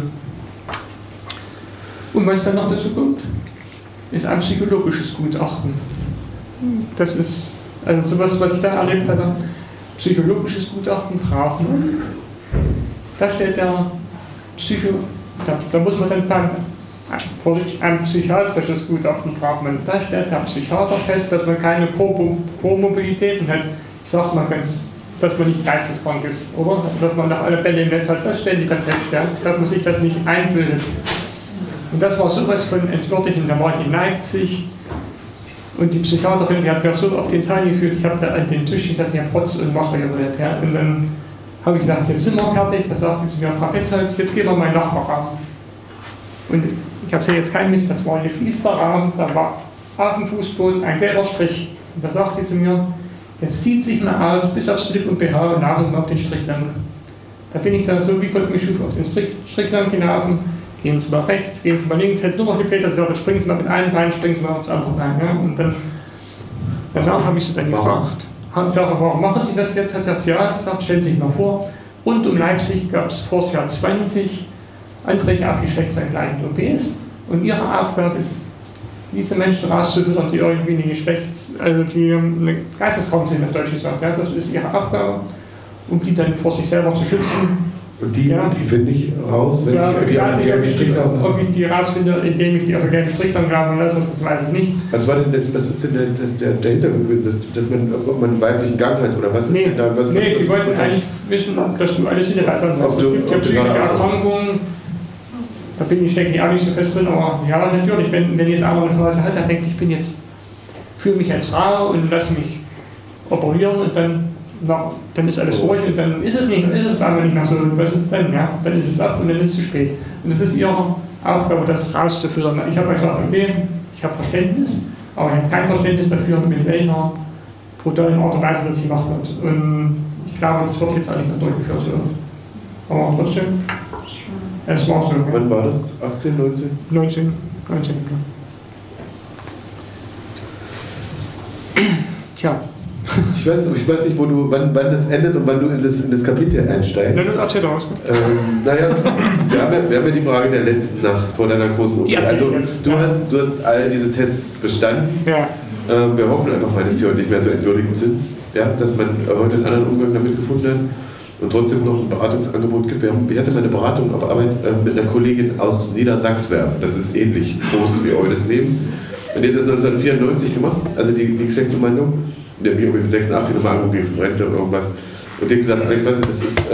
[SPEAKER 2] Und was dann noch dazu kommt, ist ein psychologisches Gutachten. Das ist, also sowas, was ich da erlebt hatte, psychologisches Gutachten braucht man. Da steht der da muss man dann ein psychiatrisches Gutachten braucht man. Da stellt der Psychiater fest, dass man keine Komorbidität hat. Ich sag's mal ganz, dass man nicht geisteskrank ist, oder? Dass man noch alle Bälle im Netz hat, das stellen die dann fest, ja? Dass man sich das nicht einbildet. Und das war sowas von entwürdigend. Da war ich in Leipzig und die Psychiaterin, die hat mir so auf den Zahn geführt, ich habe da an den Tisch gesessen, ich habe Rotz und Wasser gerührt. Ja? Und dann habe ich gedacht, jetzt sind wir fertig. Da sagte sie zu mir, Frau Petzold, jetzt gehen wir mal in den Nachbarraum. Und ich erzähle jetzt keinen Mist, das war ein gefließter Raum, da war auf dem Fußboden ein gelber Strich. Und da sagte sie zu mir, jetzt zieht sich mal aus, bis auf Slip und BH und nachher auf den Strich lang. Da bin ich da so wie Gott mich schuf auf den Strich lang gelaufen. Gehen Sie mal rechts, gehen Sie mal links, hätte nur noch gefehlt, dass ich sage, springen Sie mal mit einem Bein, springen Sie mal aufs andere Bein. Ja? Und dann, danach habe ich sie dann gefragt, warum machen Sie das jetzt? Hat sie gesagt, ja, gesagt, stellen Sie sich mal vor, rund um Leipzig gab es vor das Jahr 20 Anträge auf geschlechtsangleichende OPs und Ihre Aufgabe ist, diese Menschen rauszuführen, die irgendwie die geisteskrank sind, auf Deutsch gesagt. Ja? Das ist Ihre Aufgabe, um die dann vor sich selber zu schützen.
[SPEAKER 1] Und die finde ich raus, wenn
[SPEAKER 2] ja,
[SPEAKER 1] ich auf den gelben Strich laufe?
[SPEAKER 2] Ob ich die rausfinde, indem ich die auf den gelben Strich laufen lasse, das weiß ich nicht.
[SPEAKER 1] Was ist denn der Hintergrund gewesen, ob man einen weiblichen Gang hat oder was ist denn da?
[SPEAKER 2] Die wollten eigentlich wissen, dass du alle Sinne hast. Es gibt ja psychische Erkrankungen, da stecke ich auch nicht so fest drin, aber ja, natürlich, wenn jetzt einer eine Phase hat, dann denkt, ich fühle mich als Frau und lasse mich operieren und dann ist alles ruhig und dann ist es aber nicht mehr so, was ist dann? Ja, dann ist es ab und dann ist es zu spät. Und das ist ihre Aufgabe, das rauszuführen. Ich habe gesagt, okay, ich habe Verständnis, aber ich habe kein Verständnis dafür, mit welcher brutalen Art und Weise das gemacht wird. Und ich glaube, das wird jetzt auch nicht mehr durchgeführt. So. Aber trotzdem, es war so.
[SPEAKER 1] Wann war das? 18, 19?
[SPEAKER 2] 19, Tja.
[SPEAKER 1] Ich weiß nicht, wann das endet und wann du in das Kapitel einsteigst.
[SPEAKER 2] Dann erzähl doch was.
[SPEAKER 1] Naja, wir haben ja die Frage der letzten Nacht vor deiner großen OP. Also du hast all diese Tests bestanden. Ja. Wir hoffen einfach mal, dass die heute nicht mehr so entwürdigend sind. Ja, dass man heute einen anderen Umgang damit gefunden hat und trotzdem noch ein Beratungsangebot gibt. Ich hatte meine Beratung auf Arbeit mit einer Kollegin aus Niedersachswerf. Das ist ähnlich groß wie eures Leben. Und die hat das 1994 gemacht, also die Geschlechtsumwandlung. Der hat mich mit 86 nochmal angeguckt, gegen Rente oder irgendwas. Und die hat gesagt, Alex, weißt du, das ist,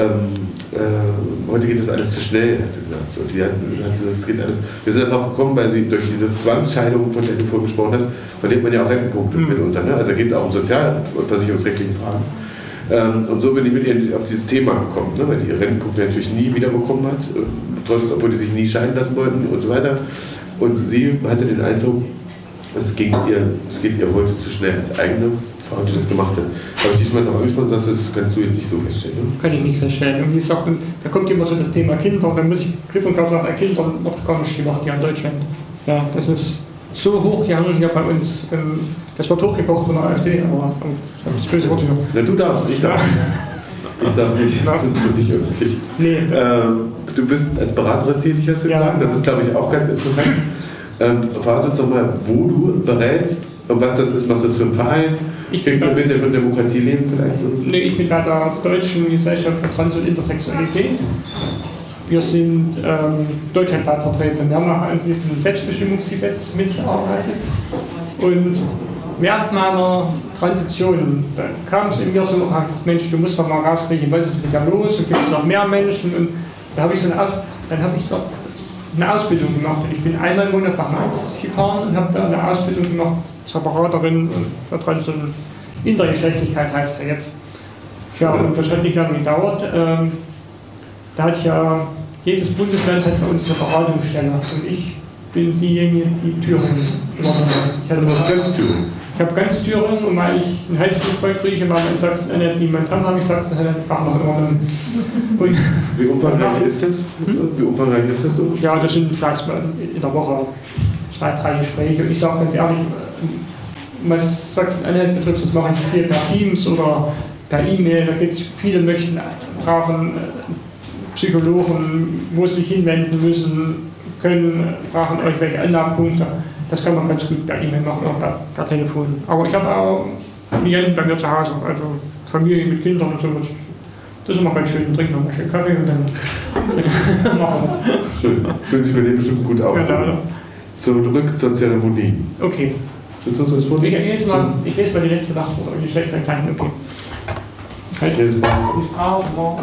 [SPEAKER 1] heute geht das alles zu schnell, hat sie gesagt. So, das geht alles. Wir sind darauf gekommen, weil sie durch diese Zwangsscheidung, von der du vorhin gesprochen hast, verliert man ja auch Rentenpunkte mitunter. Ne? Also da geht es auch um sozialversicherungsrechtliche Fragen. Und so bin ich mit ihr auf dieses Thema gekommen, ne? Weil die ihre Rentenpunkte natürlich nie wiederbekommen hat, obwohl die sich nie scheiden lassen wollten und so weiter. Und sie hatte den Eindruck, es geht ihr heute zu schnell als eigene Frau, die das gemacht hat. Habe ich dich schon mal darauf angesprochen, sagst du, das kannst du jetzt nicht so feststellen, ne?
[SPEAKER 2] Kann ich nicht feststellen. Und wie gesagt, da kommt immer so das Thema Kinder, dann muss ich klipp und klar sagen, Kinder wird gar nicht gemacht hier in Deutschland. Ja, das ist so hochgehangen hier bei uns. Das wird hochgekocht von der AfD, aber das böse Wort hier.
[SPEAKER 1] Na, du darfst, ich darf nicht. Ich darf nicht, findest du nicht öffentlich. Nee. Du bist als Beraterin tätig, hast du gesagt. Das ist, glaube ich, auch ganz interessant. Verrat uns doch mal, wo du berätst und was das ist, was das für ein Verein. Ich bin mit der Demokratie leben vielleicht? Oder?
[SPEAKER 2] Nee, ich bin bei der Deutschen Gesellschaft für Trans- und Intersexualität. Wir sind deutschlandweit vertreten. Wir haben auch an diesem Selbstbestimmungsgesetz mitgearbeitet. Und während meiner Transition kam es in mir so, Mensch, du musst doch mal rauskriegen, was ist mit dir los und gibt es noch mehr Menschen. Und da habe ich eine Ausbildung gemacht. Und ich bin einmal im Monat nach Mainz gefahren und habe da eine Ausbildung gemacht zur Beraterin für Trans- und Intergeschlechtlichkeit heißt es ja jetzt. Ja, und das hat nicht lange gedauert. Da hat ja jedes Bundesland hat bei uns eine Beratungsstelle und ich bin diejenige, die Thüringen übernommen hat.
[SPEAKER 1] Du warst ganz Thüringen?
[SPEAKER 2] Ich habe ganz Thüringen und weil ich einen Heißluftfall kriege, weil in Sachsen-Anhalt niemand haben, habe ich Sachsen-Anhalt auch noch übernommen.
[SPEAKER 1] Wie umfangreich ist das? Wie umfangreich ist das so?
[SPEAKER 2] Ja, das sind vielleicht in der Woche 2-3 Gespräche. Und ich sage ganz ehrlich, was Sachsen-Anhalt betrifft, das mache ich viel per Teams oder per E-Mail. Da geht's, viele brauchen Psychologen, wo sie sich hinwenden müssen, brauchen irgendwelche Anlaufpunkte. Das kann man ganz gut per E-Mail machen oder per Telefon. Aber ich habe auch Klienten bei mir zu Hause, also Familie mit Kindern und so. Das ist immer ganz schön. Trinken noch mal schön Kaffee und dann machen wir das.
[SPEAKER 1] Schön. Fühlen sich bei dem bestimmt gut auf.
[SPEAKER 2] Ja,
[SPEAKER 1] zurück zur Zeremonie.
[SPEAKER 2] Okay.
[SPEAKER 1] Willst du uns was vorlesen?
[SPEAKER 2] Ich lese mal die letzte Nacht oder die letzte kleine. Okay.
[SPEAKER 1] Halt.
[SPEAKER 2] Ich brauche.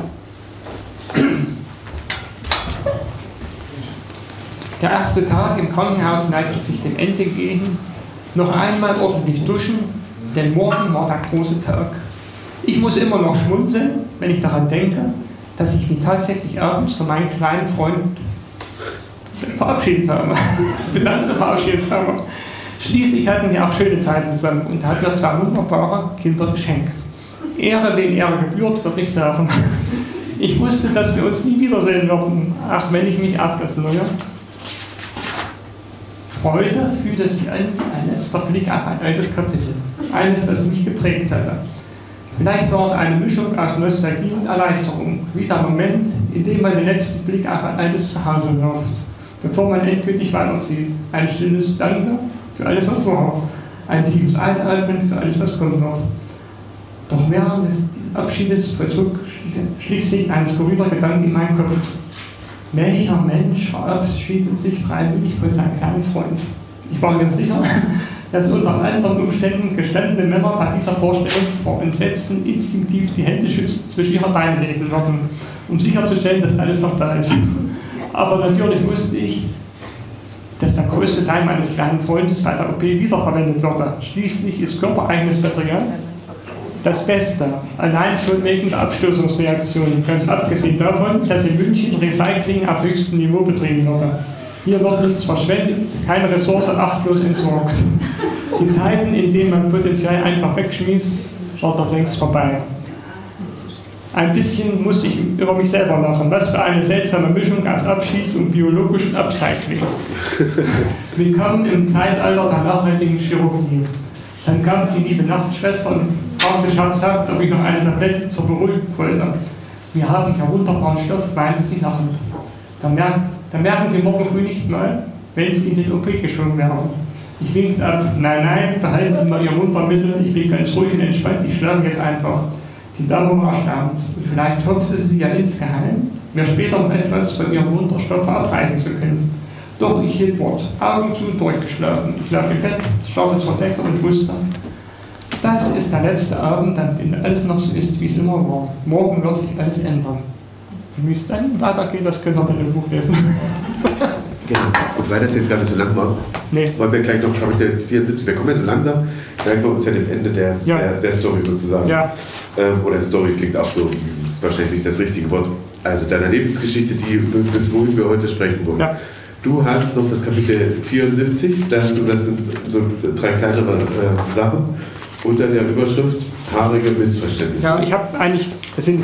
[SPEAKER 2] Der erste Tag im Krankenhaus neigte sich dem Ende entgegen. Noch einmal ordentlich duschen, denn morgen war der große Tag. Ich muss immer noch schmunzeln, wenn ich daran denke, dass ich mich tatsächlich abends von meinem kleinen Freund verabschiedet habe. Verabschiedet habe. Schließlich hatten wir auch schöne Zeiten zusammen und hat mir 2 wunderbare Kinder geschenkt. Ehre, wen Ehre gebührt, würde ich sagen. Ich wusste, dass wir uns nie wiedersehen würden, ach, wenn ich mich auf das Neue Freude fühlte sich an ein letzter Blick auf ein altes Kapitel. Eines, das mich geprägt hatte. Vielleicht war es eine Mischung aus Nostalgie und Erleichterung, wie der Moment, in dem man den letzten Blick auf ein altes Zuhause wirft, bevor man endgültig weiterzieht. Ein stilles Danke für alles, was war. Ein tiefes Einatmen für alles, was kommen wird. Doch während des Abschiedes vollzog schließlich ein skurriler Gedanke in meinen Kopf. Welcher Mensch verabschiedet sich freiwillig von seinem kleinen Freund? Ich war mir sicher, dass unter anderen Umständen gestandene Männer bei dieser Vorstellung vor Entsetzen instinktiv die Hände schützend zwischen ihre Beine legen würden, um sicherzustellen, dass alles noch da ist. Aber natürlich wusste ich, dass der größte Teil meines kleinen Freundes bei der OP wiederverwendet würde. Schließlich ist körpereigenes Material das Beste, allein schon wegen der Abstoßungsreaktion, ganz abgesehen davon, dass in München Recycling auf höchstem Niveau betrieben wurde. Hier wird nichts verschwendet, keine Ressource achtlos entsorgt. Die Zeiten, in denen man Potenzial einfach wegschmießt, waren doch längst vorbei. Ein bisschen musste ich über mich selber lachen. Was für eine seltsame Mischung aus Abschied und biologischem Upcycling. Willkommen im Zeitalter der nachhaltigen Chirurgie. Dann kam die liebe Nachtschwester und fragte scherzhaft, ob ich noch eine Tablette zur Beruhigung wollte. Wir haben hier wunderbaren Stoff, meinte sie lachend. Da merken Sie morgen früh nicht mal, wenn Sie in den OP geschoben werden. Ich winkte ab, nein, behalten Sie mal Ihr Wundermittel, ich bin ganz ruhig und entspannt, ich schlafe jetzt einfach. Die Dame war erstaunt und vielleicht hoffte sie ja insgeheim, mir später noch etwas von ihrem Wunderstoff verabreichen zu können. Doch ich hielt Wort, Augen zu und durchgeschlafen. Ich lag im Bett, starrte zur Decke und wusste, das ist der letzte Abend, an dem alles noch so ist, wie es immer war. Morgen wird sich alles ändern. Wie es dann weitergeht, das können wir in dem Buch lesen.
[SPEAKER 1] Genau. Und weil das jetzt gerade so lang war, wollen wir gleich noch Kapitel 74, wir kommen ja so langsam, neigen wir uns ja dem Ende der Story sozusagen.
[SPEAKER 2] Ja.
[SPEAKER 1] Oder Story klingt auch so, das ist wahrscheinlich nicht das richtige Wort. Also deiner Lebensgeschichte, bis wohin wir heute sprechen wollen. Ja. Du hast noch das Kapitel 74, das sind so 3 kleinere Sachen unter der Überschrift haarige Missverständnisse.
[SPEAKER 2] Ja, ich habe eigentlich, das sind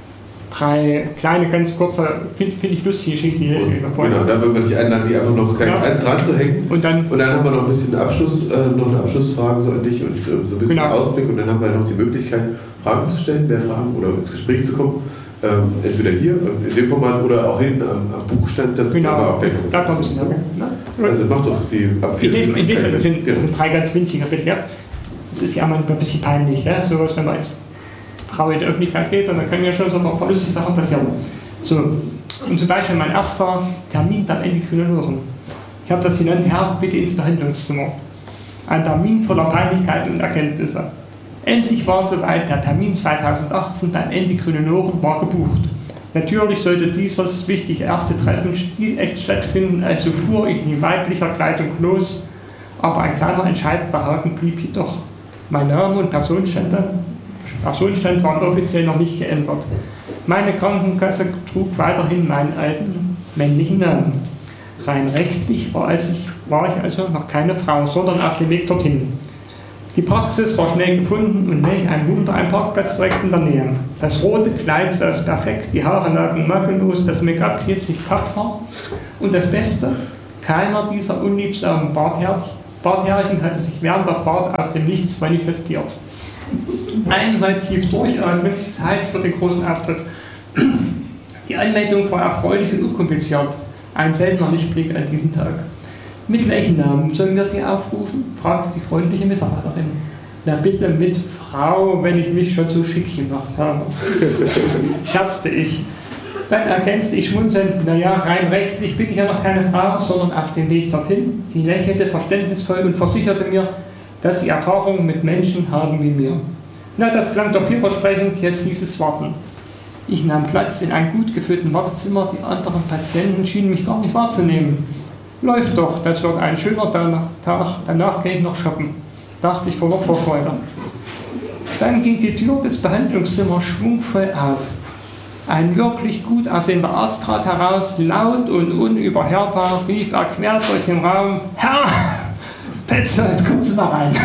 [SPEAKER 2] 3 kleine, ganz kurze, finde ich lustige Geschichten, die lese ich über.
[SPEAKER 1] Genau, da würden wir dich einladen, die einfach noch dran zu hängen. Und dann haben wir noch ein bisschen noch eine Abschlussfrage so an dich und so ein bisschen Ausblick. Und dann haben wir noch die Möglichkeit, Fragen zu stellen, mehr Fragen oder ins Gespräch zu kommen. Entweder hier, in dem Format, oder auch hinten am Buchstand. Da kommt ein bisschen. Also mach doch die Abführung.
[SPEAKER 2] Ich lese, das sind 3 ganz winzige Bilder. Das ist ja manchmal ein bisschen peinlich, ja? So, wenn man als Frau in die Öffentlichkeit geht, und dann können ja schon so ein paar lustige Sachen passieren. So, und zum Beispiel mein erster Termin beim Endokrinologen. Ich habe das genannt, Herr, bitte ins Behandlungszimmer. Ein Termin voller Peinlichkeiten und Erkenntnisse. Endlich war soweit, der Termin 2018 beim Endokrinologen war gebucht. Natürlich sollte dieses wichtige erste Treffen stilecht stattfinden, also fuhr ich in weiblicher Kleidung los, aber ein kleiner entscheidender Haken blieb jedoch. Mein Name und Personenstand waren offiziell noch nicht geändert. Meine Krankenkasse trug weiterhin meinen alten männlichen Namen. Rein rechtlich war ich also noch keine Frau, sondern auf dem Weg dorthin. Die Praxis war schnell gefunden und welch ein Wunder, ein Parkplatz direkt in der Nähe. Das rote Kleid saß perfekt, die Haare lagen makellos, das Make-up hielt sich tapfer und das Beste, keiner dieser unliebsamen Bartherrchen hatte sich während der Fahrt aus dem Nichts manifestiert. Einmal tief durchatmen, Zeit für den großen Auftritt. Die Anmeldung war erfreulich und unkompliziert. Ein seltener Lichtblick an diesem Tag. Mit welchen Namen sollen wir Sie aufrufen? Fragte die freundliche Mitarbeiterin. Na bitte mit Frau, wenn ich mich schon so schick gemacht habe. Scherzte ich. Dann ergänzte ich schmunzelnd, naja, rein rechtlich bin ich ja noch keine Frau, sondern auf dem Weg dorthin. Sie lächelte verständnisvoll und versicherte mir, dass sie Erfahrungen mit Menschen haben wie mir. Na, das klang doch vielversprechend, jetzt hieß es warten. Ich nahm Platz in einem gut gefüllten Wartezimmer, die anderen Patienten schienen mich gar nicht wahrzunehmen. Läuft doch, das wird ein schöner Tag, danach gehe ich noch shoppen, dachte ich vor Vorfreude. Dann ging die Tür des Behandlungszimmers schwungvoll auf. Ein wirklich gut aussehender Arzt trat heraus, laut und unüberhörbar rief er quer durch den Raum, Herr Petzold, kommen Sie mal rein.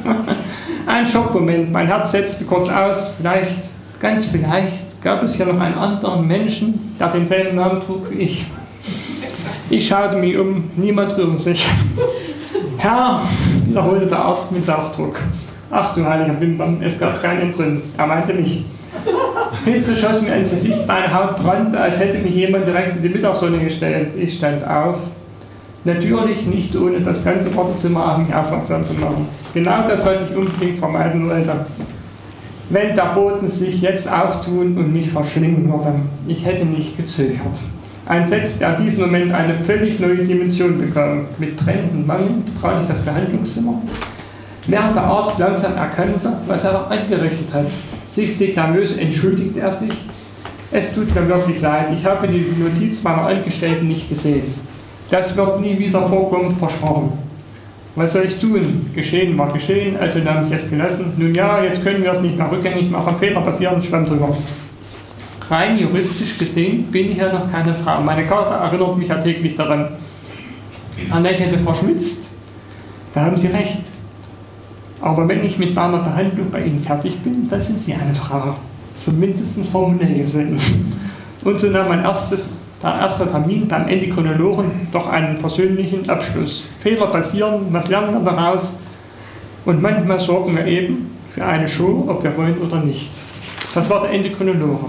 [SPEAKER 2] Ein Schockmoment, mein Herz setzte kurz aus, vielleicht, ganz vielleicht, gab es hier noch einen anderen Menschen, der denselben Namen trug wie ich. Ich schaute mich um, niemand rührte sich. Herr, wiederholte der Arzt mit Nachdruck. Ach du heiliger Bimbam, es gab kein Entrinnen. Er meinte mich. Hitze schoss mir ins Gesicht, meine Haut brannte, als hätte mich jemand direkt in die Mittagssonne gestellt. Ich stand auf. Natürlich nicht ohne das ganze Wartezimmer auf mich aufmerksam zu machen. Genau das, was ich unbedingt vermeiden wollte. Wenn der Boden sich jetzt auftun und mich verschlingen würde. Ich hätte nicht gezögert. Ein Setz, der in diesem Moment eine völlig neue Dimension bekam. Mit brennenden Wangen betrat ich das Behandlungszimmer, während der Arzt langsam erkannte, was er angerichtet hat. Sichtlich nervös entschuldigte er sich. Es tut mir wirklich leid, ich habe die Notiz meiner Angestellten nicht gesehen. Das wird nie wieder vorkommen, versprochen. Was soll ich tun? Geschehen war geschehen, also nahm ich es gelassen. Nun ja, jetzt können wir es nicht mehr rückgängig machen, Fehler passieren, schwamm drüber. Rein juristisch gesehen bin ich ja noch keine Frau. Meine Karte erinnert mich ja täglich daran. Er lächelte verschmitzt. Da haben Sie recht. Aber wenn ich mit meiner Behandlung bei Ihnen fertig bin, dann sind Sie eine Frau. Zumindest formell gesehen. Und so nahm der erste Termin beim Endokrinologen doch einen persönlichen Abschluss. Fehler passieren, was lernen wir daraus? Und manchmal sorgen wir eben für eine Show, ob wir wollen oder nicht. Das war der Endokrinologe.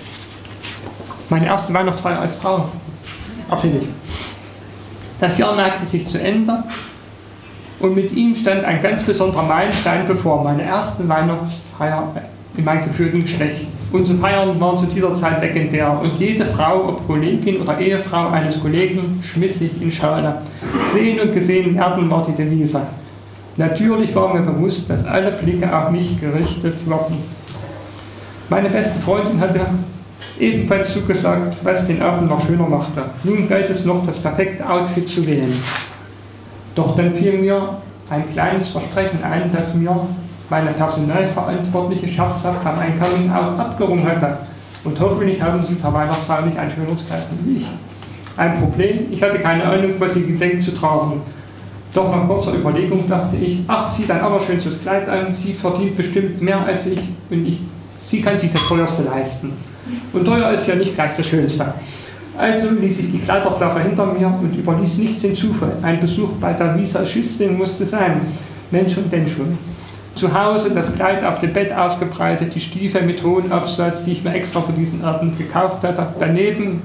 [SPEAKER 2] Meine erste Weihnachtsfeier als Frau. Erzähle ich. Das Jahr neigte sich zu Ende und mit ihm stand ein ganz besonderer Meilenstein bevor. Meine ersten Weihnachtsfeier in meinem geführten Geschlecht. Unsere Feiern waren zu dieser Zeit legendär und jede Frau, ob Kollegin oder Ehefrau eines Kollegen, schmiss sich in Schale. Sehen und gesehen werden war die Devise. Natürlich war mir bewusst, dass alle Blicke auf mich gerichtet wurden. Meine beste Freundin hatte ebenfalls zugesagt, was den Abend noch schöner machte. Nun galt es noch, das perfekte Outfit zu wählen. Doch dann fiel mir ein kleines Versprechen ein, das mir meine Personalverantwortliche scherzhaft am Coming-out abgerungen hatte. Und hoffentlich haben Sie zur Weihnachtsfeier nicht ein schönes Kleid wie ich. Ein Problem, ich hatte keine Ahnung, was sie gedenkt zu tragen. Doch nach kurzer Überlegung dachte ich, ach, zieht ein allerschönstes Kleid an, sie verdient bestimmt mehr als ich und sie kann sich das teuerste leisten. Und teuer ist ja nicht gleich das Schönste. Also ließ ich die Kleiderflasche hinter mir und überließ nichts den Zufall. Ein Besuch bei der Visagistin musste sein. Mensch und denn schon. Zu Hause das Kleid auf dem Bett ausgebreitet, die Stiefel mit hohem Absatz, die ich mir extra für diesen Abend gekauft hatte. Daneben,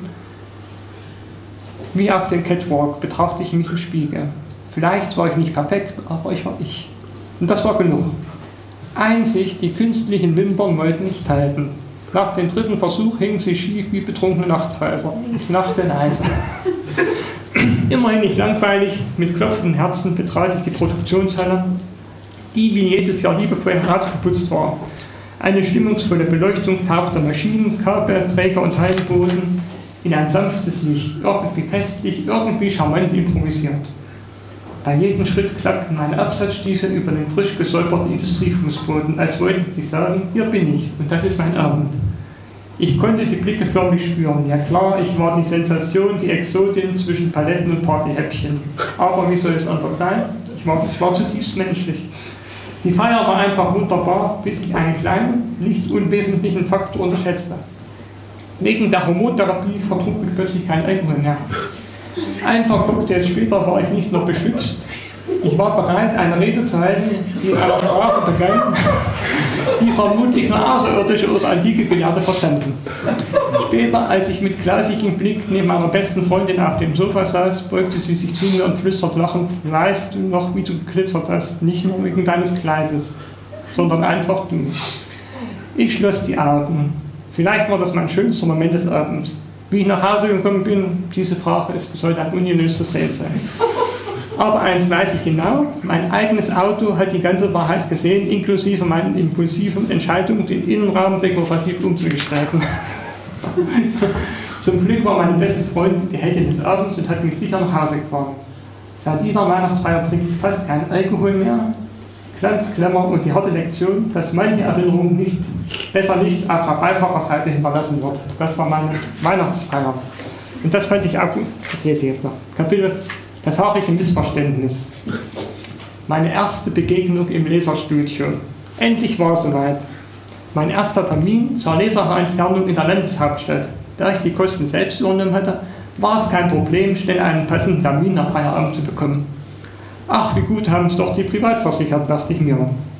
[SPEAKER 2] wie auf dem Catwalk, betrachte ich mich im Spiegel. Vielleicht war ich nicht perfekt, aber ich war ich. Und das war genug. Einzig die künstlichen Wimpern wollten nicht halten. Nach dem dritten Versuch hingen sie schief wie betrunkene Nachtfalter. Ich lachte leise. Immerhin nicht langweilig, mit klopfendem Herzen betrat ich die Produktionshalle, die wie jedes Jahr liebevoll herausgeputzt war. Eine stimmungsvolle Beleuchtung tauchte Maschinen, Kabel, Träger und Hallenboden in ein sanftes Licht, irgendwie festlich, irgendwie charmant improvisiert. Bei jedem Schritt klappten meine Absatzstiefel über den frisch gesäuberten Industriefußboden, als wollten sie sagen, hier bin ich und das ist mein Abend. Ich konnte die Blicke förmlich spüren. Ja klar, ich war die Sensation, die Exotin zwischen Paletten und Partyhäppchen. Aber wie soll es anders sein? Ich war zutiefst menschlich. Die Feier war einfach wunderbar, bis ich einen kleinen, nicht unwesentlichen Faktor unterschätzte. Wegen der Hormontherapie vertrug ich plötzlich kein Alkohol mehr. Ein paar Cocktails später war ich nicht nur beschwipst, ich war bereit, eine Rede zu halten, die in einer Sprache begann, die vermutlich nur Außerirdische oder antike Gelehrte verstanden. Später, als ich mit klausigem Blick neben meiner besten Freundin auf dem Sofa saß, beugte sie sich zu mir und flüstert lachend: Weißt du noch, wie du geglitzert hast? Nicht nur wegen deines Kleides, sondern einfach du. Ich schloss die Augen. Vielleicht war das mein schönster Moment des Abends. Wie ich nach Hause gekommen bin, diese Frage ist bis heute ein ungelöstes Rätsel. Aber eins weiß ich genau, mein eigenes Auto hat die ganze Wahrheit gesehen, inklusive meinen impulsiven Entscheidungen, den Innenraum dekorativ umzugestalten. Zum Glück war meine beste Freundin die Heldin des Abends und hat mich sicher nach Hause gefahren. Seit dieser Weihnachtsfeier trinke ich fast keinen Alkohol mehr. Glanz, Glamour und die harte Lektion, dass manche Erinnerung besser nicht auf der Beifahrerseite hinterlassen wird. Das war meine Weihnachtsfeier. Und das fand ich auch gut. Ich lese jetzt noch. Kapitel: Das haarische Missverständnis. Meine erste Begegnung im Laserstudio. Endlich war es soweit. Mein erster Termin zur Laserentfernung in der Landeshauptstadt. Da ich die Kosten selbst übernommen hatte, war es kein Problem, schnell einen passenden Termin nach Feierabend zu bekommen. Ach, wie gut haben es doch die Privatversichert, dachte ich mir.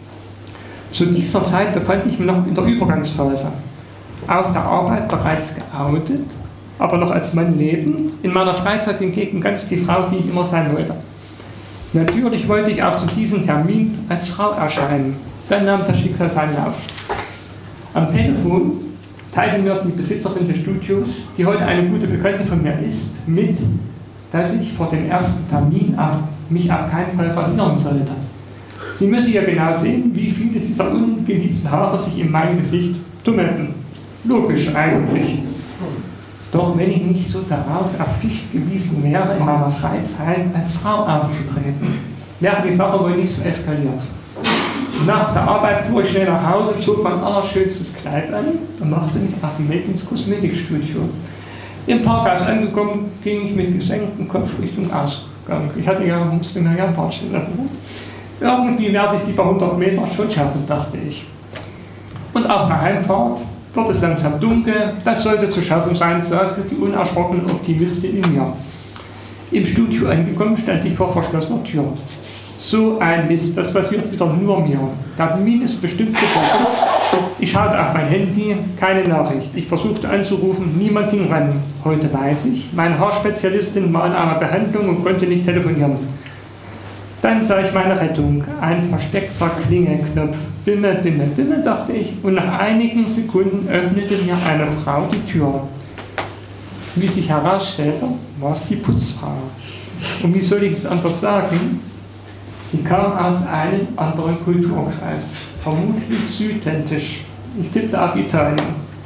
[SPEAKER 2] Zu dieser Zeit befand ich mich noch in der Übergangsphase. Auf der Arbeit bereits geoutet, aber noch als Mann lebend, in meiner Freizeit hingegen ganz die Frau, die ich immer sein wollte. Natürlich wollte ich auch zu diesem Termin als Frau erscheinen. Dann nahm das Schicksal seinen Lauf. Am Telefon teilte mir die Besitzerin des Studios, die heute eine gute Bekannte von mir ist, mit, dass ich vor dem ersten Termin mich auf keinen Fall rasieren sollte. Sie müsse ja genau sehen, wie viele dieser ungeliebten Haare sich in mein Gesicht tummelten. Logisch eigentlich. Doch wenn ich nicht so darauf erpicht gewesen wäre, in meiner Freizeit als Frau aufzutreten, wäre die Sache wohl nicht so eskaliert. Nach der Arbeit fuhr ich schnell nach Hause, zog mein allerschönstes Kleid an und machte mich auf den Weg ins Kosmetikstudio. Im Parkhaus angekommen, ging ich mit gesenktem Kopf Richtung Ausgang. Musste mir ja ein paar Stunden lassen. Irgendwie werde ich die paar 100 Meter schon schaffen, dachte ich. Und auf der Heimfahrt wird es langsam dunkel, das sollte zu schaffen sein, sagte die unerschrockene Optimistin in mir. Im Studio angekommen, stand ich vor verschlossener Tür. So ein Mist, das passiert wieder nur mir. Der Termin ist bestimmt gebucht. Ich schaute auf mein Handy, keine Nachricht. Ich versuchte anzurufen, niemand ging ran. Heute weiß ich, meine Haarspezialistin war in einer Behandlung und konnte nicht telefonieren. Dann sah ich meine Rettung, ein versteckter Klingelknopf. Bimmel, bimmel, bimmel, dachte ich, und nach einigen Sekunden öffnete mir eine Frau die Tür. Wie sich herausstellte, war es die Putzfrau. Und wie soll ich es anders sagen? Sie kam aus einem anderen Kulturkreis, vermutlich südländisch. Ich tippte auf Italien.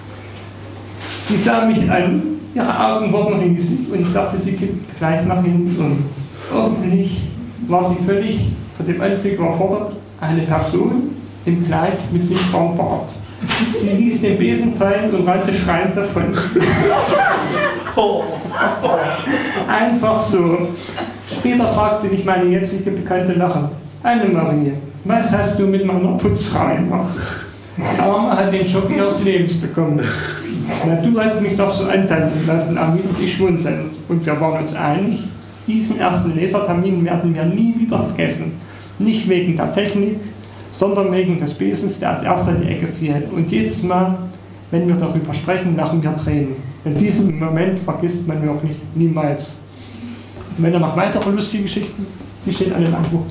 [SPEAKER 2] Sie sah mich an, ihre Augen wurden riesig und ich dachte, sie kippt gleich nach hinten um. Hoffentlich war sie völlig von dem Anblick überfordert, eine Person im Kleid mit sichtbarem Bart. Sie ließ den Besen fallen und rannte schreiend davon. Einfach so. Später fragte mich meine jetzige Bekannte lachend: Annemarie, was hast du mit meiner Putzfrau gemacht? Die Arme hat den Schock ihres Lebens bekommen. Na, du hast mich doch so antanzen lassen, erwiderte ich schmunzelnd. Und wir waren uns einig, diesen ersten Lesertermin werden wir nie wieder vergessen. Nicht wegen der Technik, sondern wegen des Besens, der als erster in die Ecke fiel. Und jedes Mal, wenn wir darüber sprechen, lachen wir Tränen. Denn diesen Moment vergisst man wirklich niemals. Und wenn ihr noch weitere lustige Geschichten, die stehen alle in einem Buch.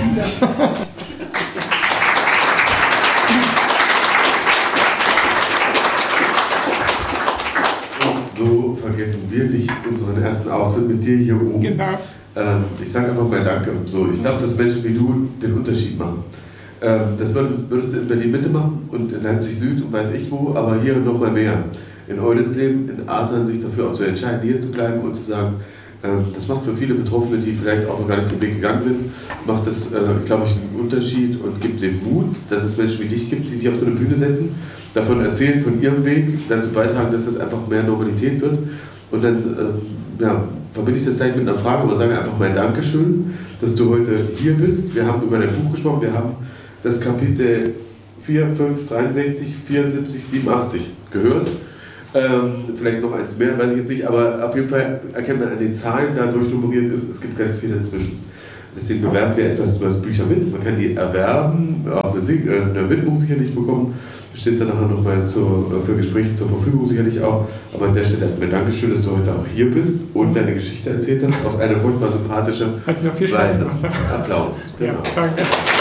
[SPEAKER 1] So vergessen wir nicht unseren ersten Auftritt mit dir hier oben.
[SPEAKER 2] Genau.
[SPEAKER 1] Ich sage einfach mal Danke. So, ich glaube, dass Menschen wie du den Unterschied machen. Das würdest du in Berlin-Mitte machen und in Leipzig-Süd und weiß ich wo, aber hier nochmal mehr. In Eulesleben, in Adern, sich dafür auch zu entscheiden, hier zu bleiben und zu sagen, das macht für viele Betroffene, die vielleicht auch noch gar nicht den Weg gegangen sind, macht das, glaube ich, einen Unterschied und gibt den Mut, dass es Menschen wie dich gibt, die sich auf so eine Bühne setzen, davon erzählen, von ihrem Weg, dazu beitragen, dass das einfach mehr Normalität wird. Und dann verbinde ich das gleich mit einer Frage, aber sage einfach mal Dankeschön, dass du heute hier bist. Wir haben über dein Buch gesprochen, wir haben das Kapitel 4, 5, 63, 74, 87 gehört. Vielleicht noch eins mehr, weiß ich jetzt nicht, aber auf jeden Fall erkennt man an den Zahlen, da durchnummeriert ist, es gibt ganz viel dazwischen. Deswegen bewerben wir etwas Bücher mit. Man kann die erwerben, auch eine Widmung sicherlich bekommen. Du stehst dann nachher nochmal für Gespräche zur Verfügung sicherlich auch. Aber an der Stelle erstmal Dankeschön, dass du heute auch hier bist und deine Geschichte erzählt hast auf eine furchtbar sympathische Weise. Applaus. Genau.
[SPEAKER 2] Ja, danke.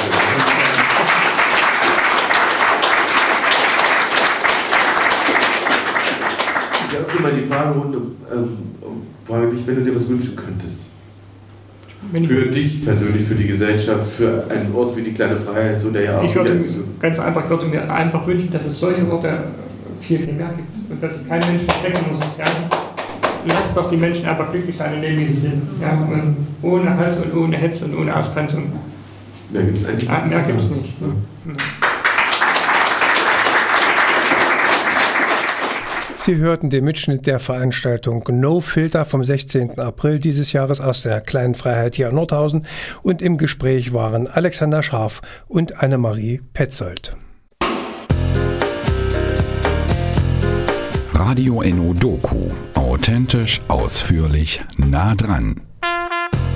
[SPEAKER 1] Ich habe hier mal die Fragerunde, frage dich, wenn du dir was wünschen könntest. Für dich persönlich, für die Gesellschaft, für einen Ort wie die Kleine Freiheit, so der ja auch.
[SPEAKER 2] Ich würde mir einfach wünschen, dass es solche Orte viel, viel mehr gibt und dass sich kein Mensch verstecken muss. Ja? Lasst doch die Menschen einfach glücklich sein und leben, wie sie sind. Ja? Und ohne Hass und ohne Hetze und ohne Ausgrenzung.
[SPEAKER 1] Mehr gibt es eigentlich nicht.
[SPEAKER 2] Mehr gibt es nicht. Ja.
[SPEAKER 4] Sie hörten den Mitschnitt der Veranstaltung No Filter vom 16. April dieses Jahres aus der Kleinen Freiheit hier in Nordhausen und im Gespräch waren Alexander Scharf und Annemarie Petzold.
[SPEAKER 5] Radio Enno Doku. Authentisch, ausführlich, nah dran.